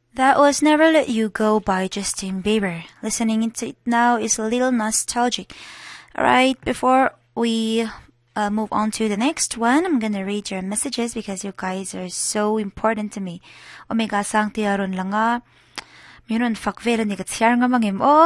That was Never Let You Go by Justin Bieber. Listening to it now is a little nostalgic. Alright, before we move on to the next one, I'm gonna read your messages because you guys are so important to me. Omega sang tiaron lang nga. Minun fakvela ni katsiyar nga mangim. Oh!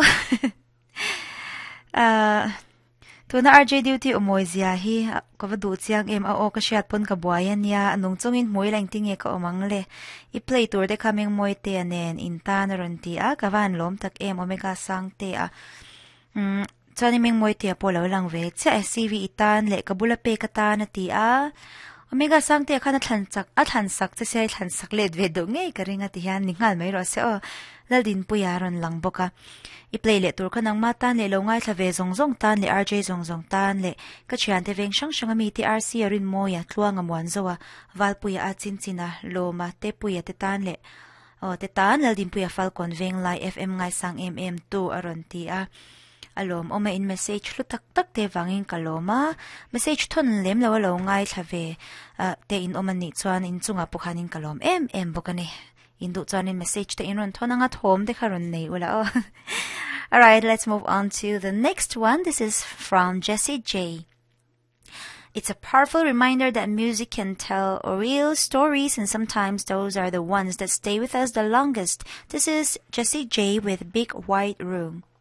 Tuna RJ duty umoy ziyahi. Kavadut siyang MAO kasyat pon kabuayan niya. Anong tsungin mo'y lang tingi ka umangle. I-play tour de kaming mo'y tiyanen. Inta na ron tiya. Kavan lom tak omega sang tiya. Tsani ming mo'y tiya po law lang vet. Sa SCV itan le kabulape kata na tiya. Omega sang tiya ka na tlansak. At hansak. Sa siya tlansak le dvedo ngay. Karinga tiyan. Ningal may rose. Dal din po yaron lang boka. I-play le tour ka ng matan le ngay sa ve zongzong tan le RJ zongzong tan le kachian te veng siyang siyang amiti RC rin mo ya tlua nga muanzawa val po ya at sinsina loma te po ya tetan le te tan lal din po ya falcon veng lai FM ngay sang MM2 aron ti alom o may in message lutak tak te vangin kaloma message ton lem lawalaw ngay sa ve te in oman ni tsuan in tsunga po kanin kalom MM bukane Indo in message to inron to at home de karon ne wala Alright, let's move on to the next one. This is from Jessie J. It's a powerful reminder that music can tell real stories, and sometimes those are the ones that stay with us the longest. This is Jessie J with Big White Room.